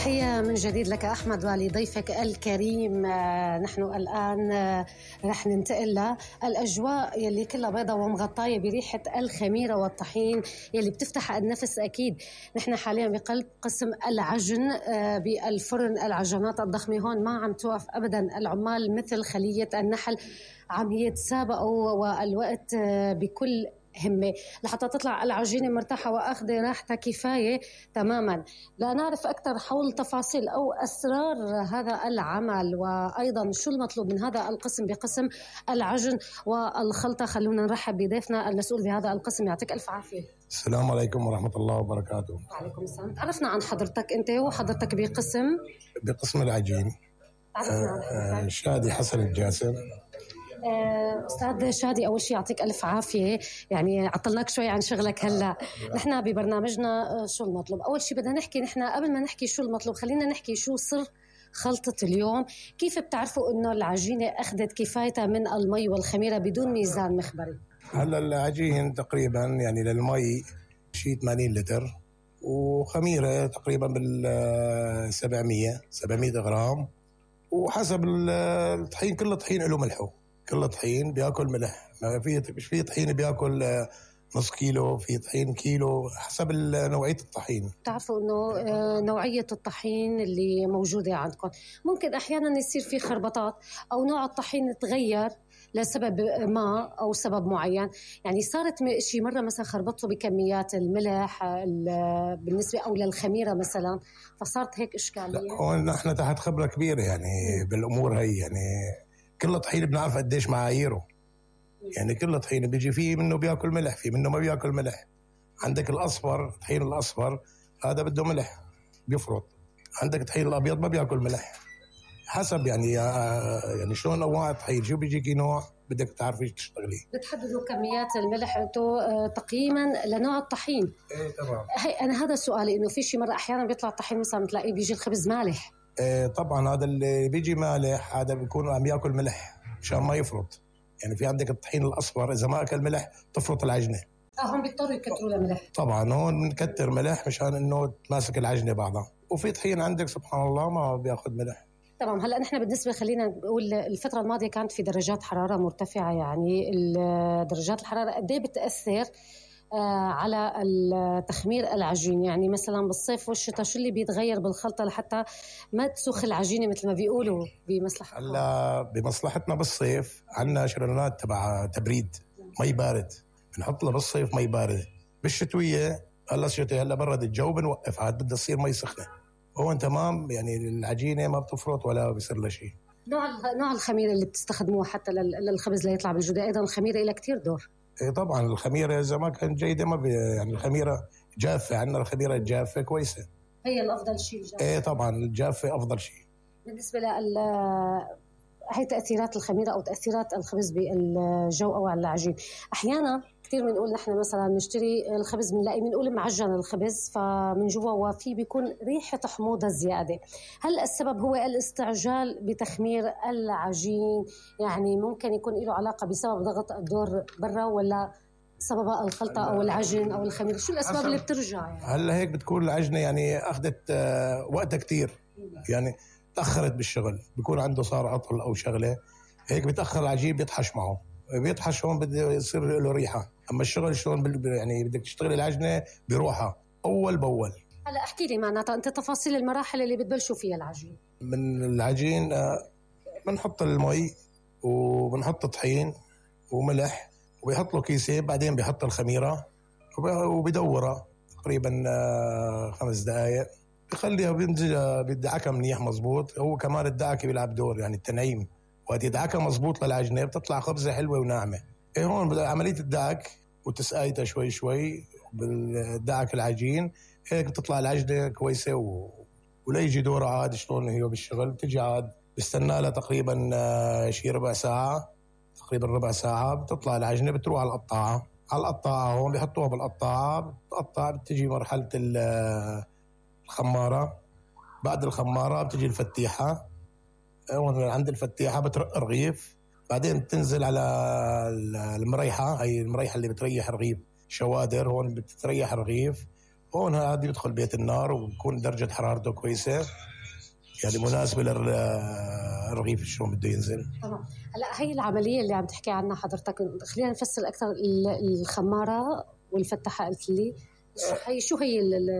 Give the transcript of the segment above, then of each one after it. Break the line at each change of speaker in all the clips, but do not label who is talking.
تحية من جديد لك أحمد ولضيفك الكريم. نحن الآن رح ننتقل للأجواء يلي كلها بيضة ومغطاية بريحة الخميرة والطحين يلي بتفتح النفس. أكيد نحن حاليا بقلب قسم العجن بالفرن. العجنات الضخمة هون ما عم توقف أبدا، العمال مثل خلية النحل عم يتسابقوا والوقت بكل همة لحتى تطلع العجينة مرتاحة وأخذ راحتها كفاية تماما. لا نعرف أكثر حول تفاصيل أو أسرار هذا العمل وأيضا شو المطلوب من هذا القسم بقسم العجن والخلطة. خلونا نرحب بضيفنا المسؤول بهذا القسم. يعطيك ألف عافية.
السلام عليكم ورحمة الله وبركاته.
وعليكم السلام. تعرفنا عن حضرتك أنت وحضرتك
بقسم العجين. شادي حسن الجاسم.
أستاذ شادي، أول شيء يعطيك ألف عافية، يعني عطلناك شوي عن شغلك هلأ. نحن ببرنامجنا شو المطلوب. أول شيء بدنا نحكي نحن قبل ما نحكي شو المطلوب خلينا نحكي شو سر خلطة اليوم. كيف بتعرفوا إنه العجينة أخذت كفايتها من المي والخميرة بدون ميزان مخبري؟
هلا العجين تقريبا يعني للمي شيء 80 لتر وخميرة تقريبا بال 700 غرام، وحسب الطحين. كل طحين له ملحه، كل طحين بياكل ملح. مش في طحين بياكل نص كيلو، في طحين كيلو، حسب نوعية الطحين.
تعرفوا انه نوعية الطحين اللي موجودة عندكم ممكن احيانا يصير في خربطات او نوع الطحين يتغير لسبب ما او سبب معين. يعني صارت شي مرة مثلا خربطوا بكميات الملح بالنسبة او للخميرة مثلا، فصارت هيك اشكالية.
هون نحن تحت خبرة كبيرة يعني بالامور هي. يعني كل طحين بنعرف قديش معاييره. يعني كل طحين بيجي فيه منه بياكل ملح، فيه منه ما بياكل ملح. عندك الأصفر، طحين الأصفر هذا بده ملح بيفرط. عندك طحين الأبيض ما بياكل ملح. حسب يعني شلون أنواع الطحين، شو بيجيكي نوع بدك تعرفي تشتغلي.
بتحددوا كميات الملح انتو تقييما لنوع الطحين؟
ايه طبعا.
هي انا هذا سؤالي، انه في شي مرة احيانا بيطلع الطحين مثلا بتلاقيه بيجي الخبز مالح.
ايه طبعا، هذا اللي بيجي مالح هذا بيكون عم ياكل ملح مشان ما يفرط. يعني في عندك الطحين الأصفر إذا ما أكل ملح تفرط العجنة.
هم بيضطروا يكتروا له ملح.
طبعا هون بنكتر ملح مشان إنه تماسك العجنة بعضها. وفي طحين عندك سبحان الله ما بياخذ ملح.
تمام. هلا نحن بالنسبه خلينا نقول الفتره الماضيه كانت في درجات حراره مرتفعه، يعني درجات الحراره قد ايه بتاثر على تخمير العجين؟ يعني مثلا بالصيف والشتاء شو اللي بيتغير بالخلطه لحتى ما تسخ العجينه مثل ما بيقولوا بمصلحتنا؟
هلا بمصلحتنا بالصيف عندنا شرنات تبع تبريد مي بارد، بنحط له بالصيف مي بارده. بالشتويه هلا الشتاء هلا برد الجو بنوقف، عاد بدها تصير مي سخنه. هون تمام، يعني العجينه ما بتفرط ولا بيصير لها شيء.
نوع الخميره اللي بتستخدموها حتى للخبز ليطلع بالجوده، ايضا الخميره لها كتير دور.
ايه طبعا الخميره اذا ما كانت جيده ما يعني الخميره جافه، عندنا الخميره الجافه كويسه،
هي الافضل شيء.
ايه طبعا الجافه افضل شيء.
بالنسبه هي تاثيرات الخميره او تاثيرات الخبز بالجو او على العجين. احيانا كثير بنقول نحن مثلا نشتري الخبز بنلاقي بنقول معجن الخبز فمن جوا وفي بيكون ريحه حموضه زياده. هل السبب هو الاستعجال بتخمير العجين؟ يعني ممكن يكون له علاقه بسبب ضغط الدور برا، ولا سببها الخلطه او العجن او الخميره؟ شو الاسباب اللي بترجع يعني؟
هلا هيك بتكون العجنه يعني اخذت وقتها كتير، يعني تاخرت بالشغل، بيكون عنده صار عطل او شغله هيك بتاخر العجين، بيطحش معه، بيطحش هون بده يصير له ريحه. اما الشغل شلون يعني بدك تشتغل العجنه بروحها اول باول.
هلا احكي لي معناتها انت تفاصيل المراحل اللي بتبلشوا فيها العجين.
من العجين بنحط المي وبنحط طحين وملح وبيحط له كيسين، بعدين بيحط الخميره وبدورها تقريبا 5 دقائق، بخليها بينزل بيدعكها منيح مزبوط. هو كمان الدعكه بيلعب دور، يعني التنعيم وقت يدعكها مزبوط للعجنه بتطلع خبزه حلوه وناعمه. ايه هون عمليه الدعك وتسقايتها شوي شوي بالدعك العجين، هيك بتطلع العجنه كويسه ولا يجي دور عاد شلون هي بالشغل. بتجي عاد بستنى لها تقريبا شي ربع ساعه، تقريبا ربع ساعه بتطلع العجنه بتروح على القطاعه. هون بيحطوها بالقطاعه، بتقطع بتجي مرحله الخماره. بعد الخماره بتجي الفتيحه، هون عند الفتيحه بترق رغيف، بعدين بتنزل على المريحه، هي المريحه اللي بتريح رغيف شوادر، هون بتريح رغيف. هون عادي بيدخل بيت النار وبكون درجة حرارته كويسة، يعني مناسبة للرغيف شلون بده ينزل.
تمام. هلا هي العملية اللي عم تحكي عنها حضرتك، خلينا نفسر أكثر. الخمارة والفتحة قلت لي شو هي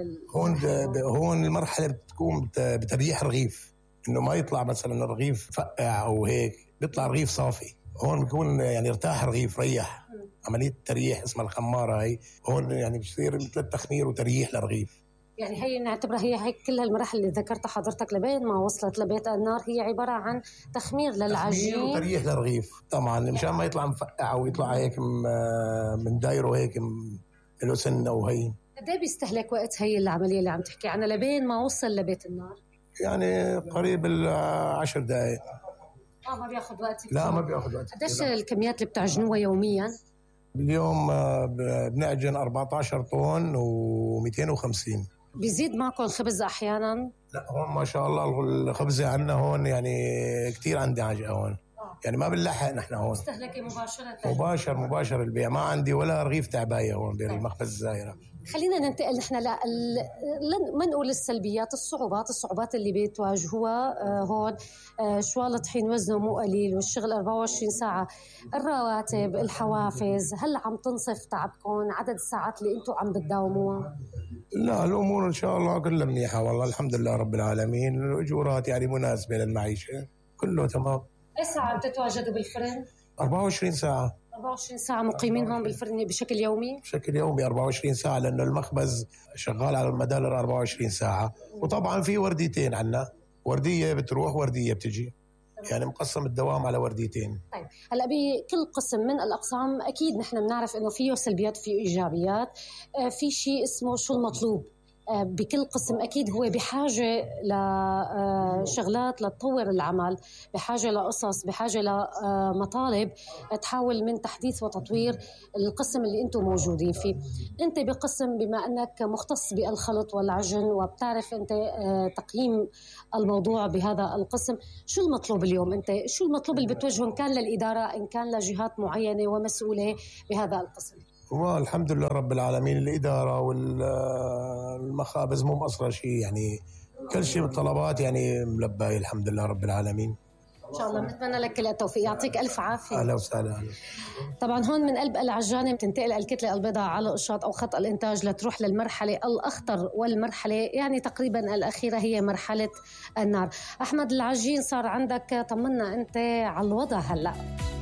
هون المرحلة بتكون بتريح الرغيف، إنه ما يطلع مثلا الرغيف فقع أو هيك، بيطلع رغيف صافي. هون بيكون يعني ارتاح الرغيف، ريح. عملية تريح اسمها الخمارة هي. هون يعني بصير مثل التخمير وتريح للرغيف.
يعني هي نعتبرها هي كل هالمراحل اللي ذكرتها حضرتك لبين ما وصلت لبيت النار هي عبارة عن تخمير للعجين،
تخمير وتريح للرغيف طبعا، مشان ما يطلع مفقع أو يطلع هيك من دايره هيك له سنة وهي.
قد ايه بيستهلك وقت هي العملية اللي عم تحكي عنها لبين ما وصل لبيت النار؟
يعني قريب 10 دقائق.
ما بياخذ وقت كتير.
لا ما بياخذ وقت.
قديش الكميات اللي بتعجنوها يوميا؟
باليوم بنعجن 14 طن و250.
بيزيد معكم خبز احيانا؟
لا هون ما شاء الله الخبزة عندنا هون يعني كتير عندي عجقة هون. يعني ما بنلحق نحن هون.
مستهلكة مباشرة؟
مباشر البيع، ما عندي ولا رغيف تعباية هون بالمخبز الزاهرة.
خلينا ننتقل نحن ما نقول السلبيات، الصعوبات اللي بتواجهوها هون. شوال طحين وزنه مو قليل والشغل 24 ساعة، الرواتب، الحوافز، هل عم تنصف تعبكم؟ عدد الساعات اللي انتم عم بتداوموها؟
لا الأمور إن شاء الله كلها منيحة والله الحمد لله رب العالمين. الأجورات يعني مناسبة للمعيشة، كله تمام.
اي ساعة بتتواجدوا بالفرن؟
24 ساعة.
24 ساعة مقيمين هون بالفرن بشكل يومي؟
بشكل يومي 24 ساعة، لأنه المخبز شغال على المدار 24 ساعة. وطبعا في ورديتين عنا، وردية بتروح وردية بتجي، يعني مقسم الدوام على ورديتين.
طيب هلا بكل قسم من الأقسام أكيد نحن بنعرف إنه فيه سلبيات وفيه إيجابيات. في شيء اسمه شو المطلوب بكل قسم. أكيد هو بحاجة لشغلات لتطور العمل، بحاجة لقصص، بحاجة لمطالب تحاول من تحديث وتطوير القسم اللي أنتم موجودين فيه. أنت بقسم بما أنك مختص بالخلط والعجن وبتعرف أنت تقييم الموضوع بهذا القسم، شو المطلوب اليوم؟ أنت شو المطلوب اللي بتوجهه إن كان للإدارة إن كان لجهات معينة ومسؤولة بهذا القسم؟
والحمد لله رب العالمين الإدارة والمخابز مو مقصرة شيء، يعني كل شيء بالطلبات يعني ملباي الحمد لله رب العالمين.
إن شاء الله بنتمنى لك كل التوفيق، يعطيك ألف عافية.
أهلا وسهلا.
طبعا هون من قلب العجانة بتنتقل الكتلة البيضاء على قشاط أو خط الإنتاج لتروح للمرحلة الأخطر، والمرحلة يعني تقريبا الأخيرة هي مرحلة النار. أحمد العجين صار عندك، طمنا أنت على الوضع هلأ.